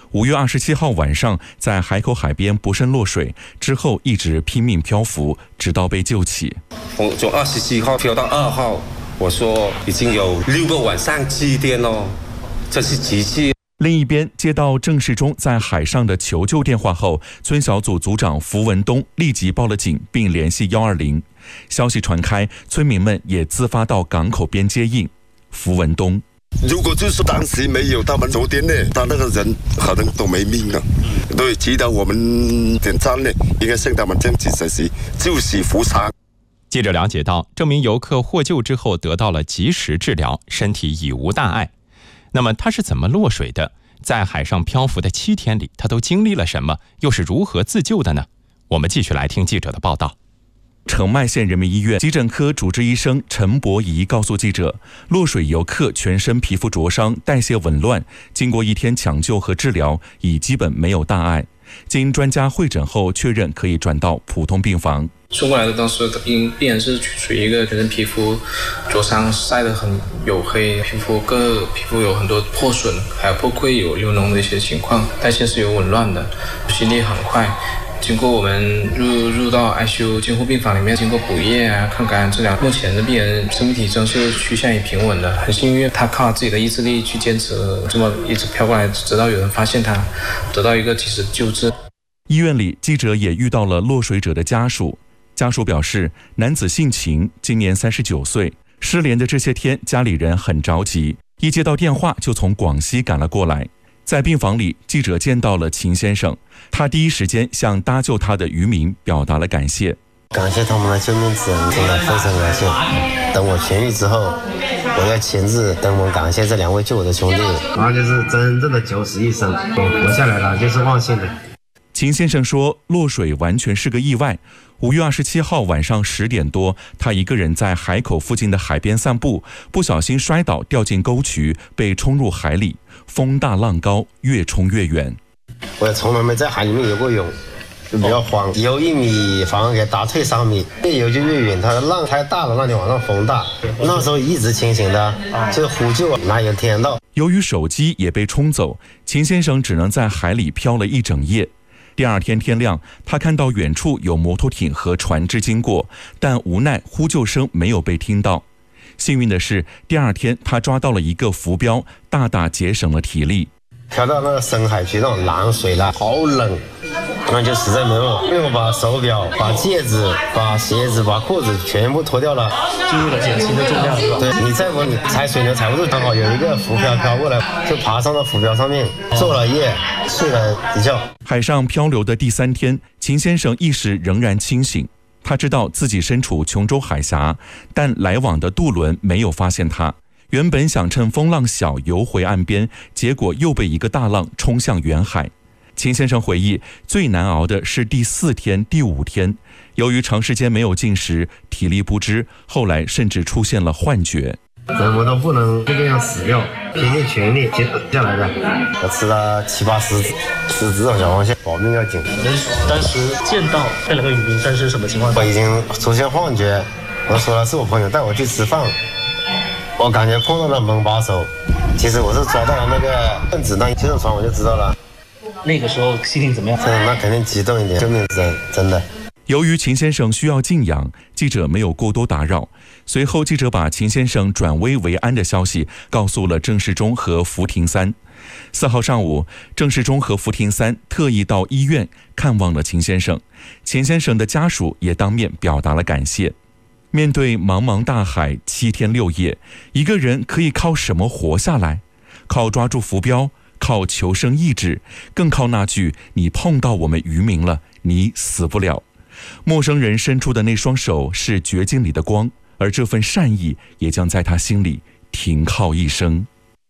5月27号晚上在海口海边不慎落水，之后一直拼命漂浮，直到被救起。 从27号漂到2号，我说已经有6个晚上7天了，这是奇迹。 另一边，接到郑世忠在海上的求救电话后，村小组组长符文东立即报了警，并联系120。消息传开，村民们也自发到港口边接应。符文东： 如果就是当时没有他们昨天呢，他那个人可能都没命了。对，值得我们点赞呢，应该向他们这样子学习，就是扶伤。 记者了解到，这名游客获救之后得到了及时治疗，身体已无大碍。那么他是怎么落水的？在海上漂浮的7天里，他都经历了什么？又是如何自救的呢？我们继续来听记者的报道。 澄迈县人民医院急诊科主治医生陈博仪告诉记者，落水游客全身皮肤灼伤，代谢紊乱，经过1天抢救和治疗，已基本没有大碍。经专家会诊后确认可以转到普通病房。 送过来的当时病人是属于一个全身皮肤灼伤，晒得很黝黑，皮肤有很多破损，还有破溃，有流脓的一些情况，代谢是有紊乱的，心率很快。经过我们入到 ICU 监护病房里面，经过补液啊、抗感染治疗，目前的病人生命体征是趋向于平稳的。很幸运，他靠自己的意志力去坚持，这么一直飘过来，直到有人发现他，得到一个及时救治。 医院里，记者也遇到了落水者的家属。家属表示，男子姓秦，今年39岁，失联的这些天，家里人很着急，一接到电话就从广西赶了过来。在病房里，记者见到了秦先生，他第一时间向搭救他的渔民表达了感谢。 感谢他们的救命之恩，真的非常感谢。等我痊愈之后，我要亲自登门感谢这2位救我的兄弟。他就是真正的90一生，活下来了就是万幸的。 秦先生说，落水完全是个意外。5月27号晚上10点多，他一个人在海口附近的海边散步，不小心摔倒，掉进沟渠，被冲入海里。风大浪高，越冲越远。 我也从来没在海里面游过泳，就比较慌，游1米反而给打退3米，越游就越远。它的浪太大了，那天晚上风大，那时候一直清醒的，就呼救，哪有听到？ 由于手机也被冲走，秦先生只能在海里漂了一整夜。第2天天亮，他看到远处有摩托艇和船只经过，但无奈呼救声没有被听到。幸运的是，第2天他抓到了一个浮标，大大节省了体力。 漂到那个深海区，那种蓝水了，好冷，那就实在没办法，因为我把手表、把戒指、把鞋子、把裤子全部脱掉了， 就为了减轻的重量，是吧？ 对，你再不你踩水牛踩不住，刚好有一个浮漂飘过来，就爬上了浮标上面，坐了夜，睡了一觉。 海上漂流的第3天，秦先生意识仍然清醒，他知道自己身处琼州海峡，但来往的渡轮没有发现他。原本想趁风浪小游回岸边，结果又被一个大浪冲向远海。秦先生回忆，最难熬的是第4天、第5天，由于长时间没有进食，体力不支，后来甚至出现了幻觉。 怎么都不能就这样死掉，拼尽全力坚持下来的。我吃了7、80只这种小螃蟹，保命要紧。 当时见到那2个渔民，但是什么情况？ 我已经出现幻觉，我说了是我朋友带我去吃饭，我感觉碰到了门把手，其实我是抓到了那个分子弹，接着传我就知道了。 那个时候心情怎么样？ 那肯定激动一点，救命之恩，真的。 由于秦先生需要静养，记者没有过多打扰。随后，记者把秦先生转危为安的消息告诉了郑世忠和福廷三。4号上午，郑世忠和福廷三特意到医院看望了秦先生，秦先生的家属也当面表达了感谢。面对茫茫大海，7天6夜，一个人可以靠什么活下来？靠抓住浮标，靠求生意志，更靠那句“你碰到我们渔民了，你死不了”。陌生人伸出的那双手是绝境里的光，而这份善意也将在他心里停靠一生。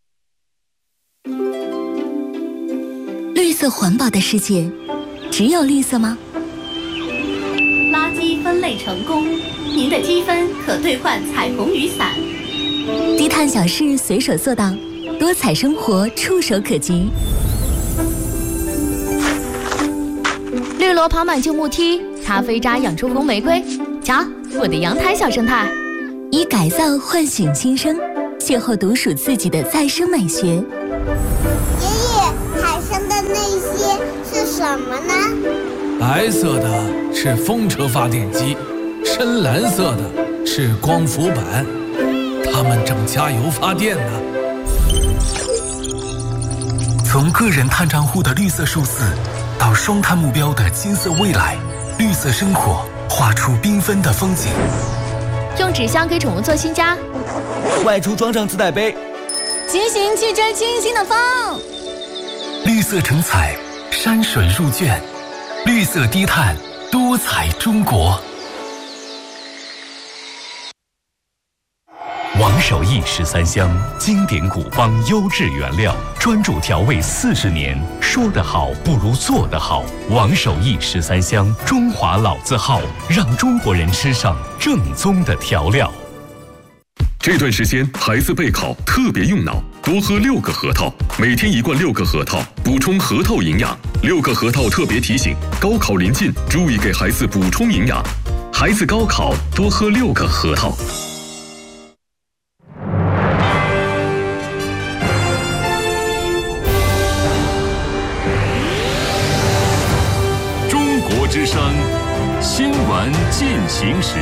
绿色环保的世界，只有绿色吗？ 垃圾分类成功，您的积分可兑换彩虹雨伞。 低碳小事随手做到，多彩生活触手可及。 绿萝爬满旧木梯，咖啡渣养出红玫瑰。瞧，我的阳台小生态。 以改造唤醒新生，邂逅独属自己的再生美学。 爷爷，海参的内什么呢？ 白色的是风车发电机，深蓝色的是光伏板，它们正加油发电呢。 从个人碳账户的绿色数字，到双碳目标的金色未来，绿色生活画出缤纷的风景。 用纸箱给宠物做新家， 外出装上自带杯， 骑行去追清新的风。 绿色成彩，山水入卷，绿色低碳，多彩中国。王守义13香，经典古方，优质原料，专注调味40年。说得好不如做得好。王守义13香，中华老字号，让中国人吃上正宗的调料。 这段时间孩子备考特别用脑，多喝6个核桃，每天1罐6个核桃，补充核桃营养。6个核桃特别提醒：高考临近，注意给孩子补充营养。孩子高考多喝6个核桃。 中国之声新闻进行时。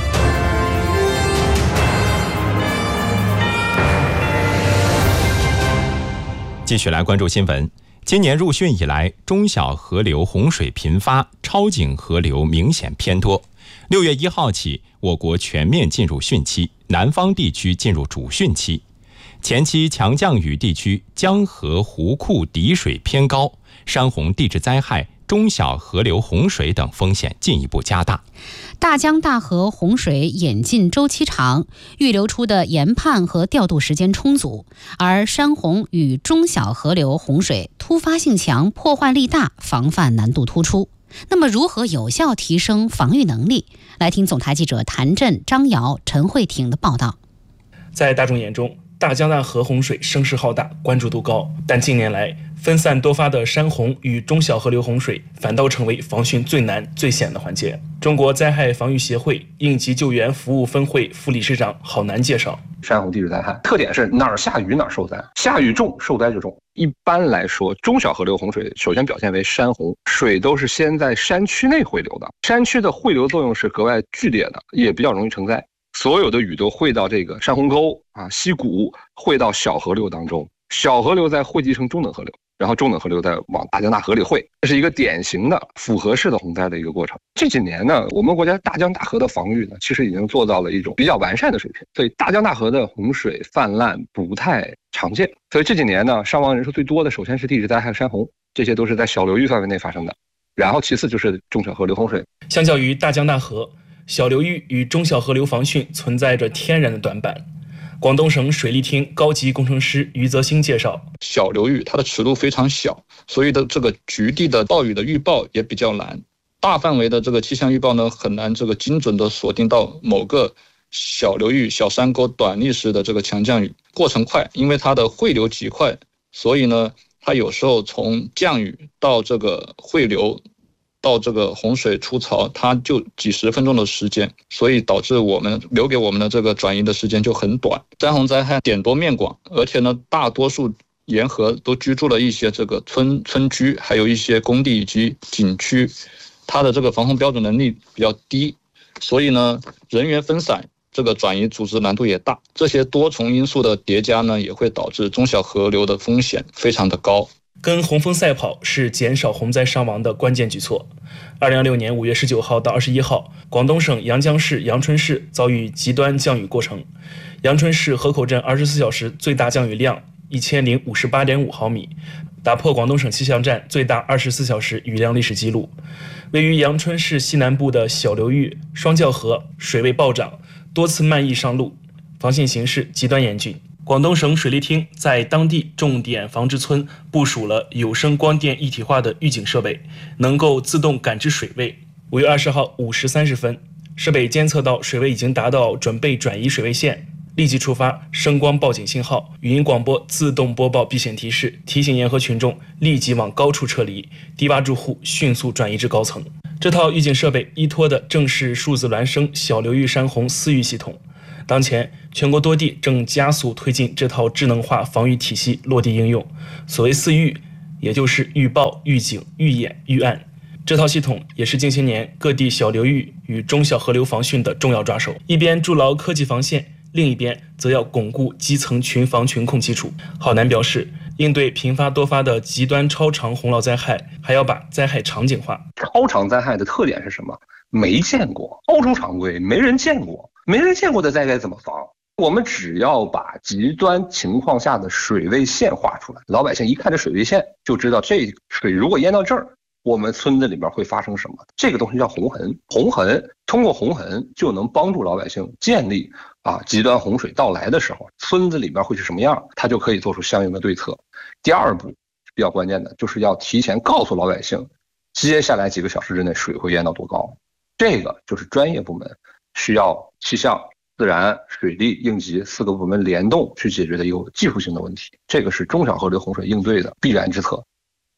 继续来关注新闻。今年入汛以来，中小河流洪水频发，超警河流明显偏多。6月1号起，我国全面进入汛期，南方地区进入主汛期。前期强降雨地区江河湖库底水偏高，山洪地质灾害、中小河流洪水等风险进一步加大。 大江大河洪水演进周期长，预留出的研判和调度时间充足，而山洪与中小河流洪水突发性强，破坏力大，防范难度突出。那么如何有效提升防御能力？来听总台记者谭震、张瑶、陈慧婷的报道。 在大众眼中，大江大河洪水声势浩大，关注度高，但近年来分散多发的山洪与中小河流洪水反倒成为防汛最难最险的环节。中国灾害防御协会应急救援服务分会副理事长郝楠介绍， 山洪地质灾害特点是哪儿下雨哪儿受灾，下雨重受灾就重。一般来说，中小河流洪水首先表现为山洪，水都是先在山区内汇流的，山区的汇流作用是格外剧烈的，也比较容易成灾。所有的雨都汇到这个山洪沟溪谷，汇到小河流当中，小河流再汇集成中等河流，然后中等河流再往大江大河里汇，这是一个典型的复合式的洪灾的一个过程。这几年呢，我们国家大江大河的防御呢，其实已经做到了一种比较完善的水平，所以大江大河的洪水泛滥不太常见。所以这几年呢，伤亡人数最多的首先是地质灾害、山洪，这些都是在小流域范围内发生的，然后其次就是中小河流洪水。 相较于大江大河，小流域与中小河流防汛存在着天然的短板。广东省水利厅高级工程师余泽兴介绍， 小流域它的尺度非常小，所以的这个局地的暴雨的预报也比较难，大范围的这个气象预报呢很难这个精准的锁定到某个小流域、小山沟短历时的这个强降雨。过程快，因为它的汇流极快，所以呢它有时候从降雨到这个汇流到这个洪水出槽，它就几十分钟的时间，所以导致我们留给我们的这个转移的时间就很短。山洪灾害点多面广，而且呢，大多数沿河都居住了一些这个村居，还有一些工地以及景区，它的这个防洪标准能力比较低，所以呢，人员分散，这个转移组织难度也大。这些多重因素的叠加呢，也会导致中小河流的风险非常的高。 跟洪峰赛跑是减少洪灾伤亡的关键举措。2026年5月19号到21号，广东省阳江市阳春市遭遇极端降雨过程。阳春市河口镇24小时最大降雨量1058.5毫米，打破广东省气象站最大24小时雨量历史记录。位于阳春市西南部的小流域双教河水位暴涨，多次漫溢上路，防汛形势极端严峻。广东省水利厅在当地重点防治村部署了有声光电一体化的预警设备，能够自动感知水位。5月20号5时30分，设备监测到水位已经达到准备转移水位线，立即触发声光报警信号，语音广播自动播报避险提示，提醒沿河群众立即往高处撤离，低洼住户迅速转移至高层。这套预警设备依托的正是数字孪生小流域山洪私域系统。当前，全国多地正加速推进这套智能化防御体系落地应用。所谓私域， 也就是预报、预警、预演、预案。这套系统也是近些年各地小流域与中小河流防汛的重要抓手，一边筑牢科技防线，另一边则要巩固基层群防群控基础。郝楠表示，应对频发多发的极端超长洪涝灾害，还要把灾害场景化。 超长灾害的特点是什么？没见过，超出常规，没人见过，没人见过的灾该怎么防？我们只要把极端情况下的水位线画出来，老百姓一看这水位线就知道这水如果淹到这儿，我们村子里边会发生什么。这个东西叫洪痕，洪痕通过洪痕就能帮助老百姓建立极端洪水到来的时候村子里边会是什么样，他就可以做出相应的对策。第二步比较关键的就是要提前告诉老百姓接下来几个小时之内水会淹到多高，这个就是专业部门需要气象、自然、水利、应急4个部门联动去解决的一个技术性的问题，这个是中小河流洪水应对的必然之策。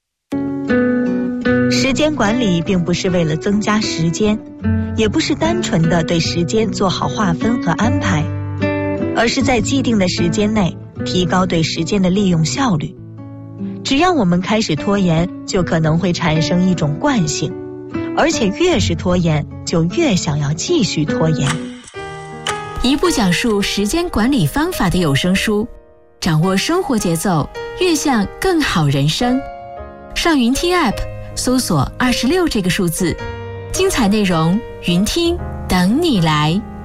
时间管理并不是为了增加时间，也不是单纯的对时间做好划分和安排，而是在既定的时间内提高对时间的利用效率。只要我们开始拖延，就可能会产生一种惯性，而且越是拖延，就越想要继续拖延。 一部讲述时间管理方法的有声书，掌握生活节奏，越向更好人生。上云听 App 搜索26这个数字，精彩内容云听等你来。